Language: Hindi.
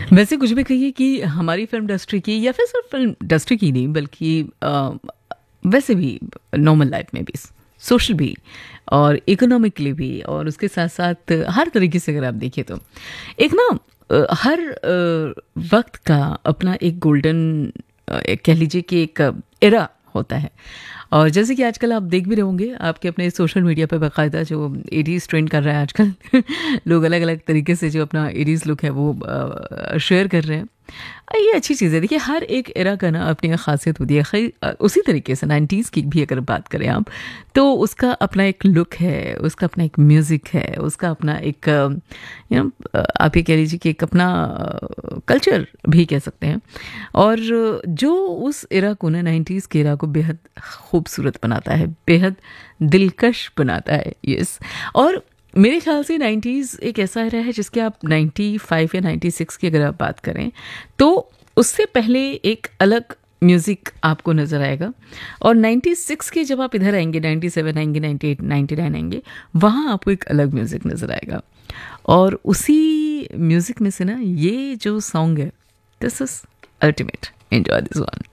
वैसे कुछ भी कहिए कि हमारी फ़िल्म इंडस्ट्री की या फिर सिर्फ फ़िल्म इंडस्ट्री की नहीं बल्कि वैसे भी नॉर्मल लाइफ में भी, सोशल भी और इकोनॉमिकली भी और उसके साथ-साथ हर तरीके से अगर आप देखिए तो एक ना हर वक़्त का अपना एक गोल्डन कह लीजिए कि एक एरा होता है। और जैसे कि आजकल आप देख भी रहे होंगे आपके अपने सोशल मीडिया पे बाकायदा जो 80s ट्रेंड कर रहा है आजकल लोग अलग-अलग तरीके से जो अपना 80s लुक है वो शेयर कर रहे हैं। ये अच्छी चीज़ है। देखिए हर एक एरा का ना अपनी एक ख़ासियत होती है। उसी तरीके से 90s की भी अगर बात करें आप तो उसका अपना एक लुक है, उसका अपना एक म्यूज़िक है, उसका अपना एक आप ये कह लीजिए कि एक अपना कल्चर भी कह सकते हैं। और जो उस एरा को ना 90s के एरा को बेहद खूबसूरत बनाता है, बेहद दिलकश बनाता है। यस। और मेरे ख़्याल से 90s एक ऐसा एरा है जिसके आप 95 या 96 की अगर आप बात करें तो उससे पहले एक अलग म्यूज़िक आपको नज़र आएगा। और 96 के जब आप इधर आएँगे 97 आएँगे 98 99 आएँगे वहाँ आपको एक अलग म्यूज़िक नज़र आएगा। और उसी म्यूज़िक में से ना ये जो सॉन्ग है this is ultimate. Enjoy this one.